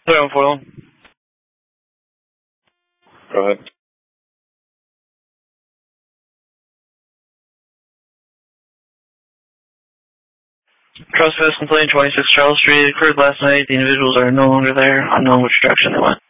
Throw foil. Go ahead. Trespass complaint 26 Charles Street occurred last night. The individuals are no longer there. Unknown which direction they went.